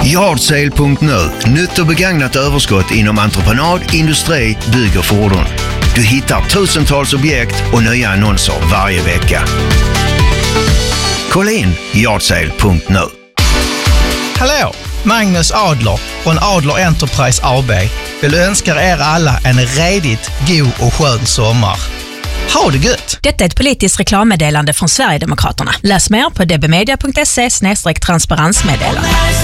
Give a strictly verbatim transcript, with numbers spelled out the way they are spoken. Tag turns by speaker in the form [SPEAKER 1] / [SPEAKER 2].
[SPEAKER 1] Yardsale punkt nu. Nytt och begagnat överskott inom entreprenad, industri, bygg och fordon. Du hittar tusentals objekt och nya annonser varje vecka. Kolla in Yardsale punkt nu.
[SPEAKER 2] Hallå, Magnus Adler från Adler Enterprise A B vill önska er alla en redigt god och skön sommar. Ha det gött!
[SPEAKER 3] Detta är ett politiskt reklammeddelande från Sverigedemokraterna. Läs mer på d b media punkt se slash transparensmeddelande.